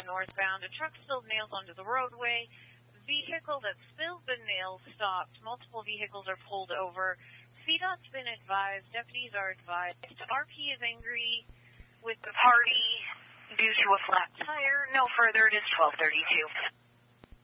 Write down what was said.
northbound. A truck spilled nails onto the roadway. Vehicle that spilled the nails stopped. Multiple vehicles are pulled over. CDOT's been advised. Deputies are advised. RP is angry with the party due to a flat tire. No further. It is 12:32.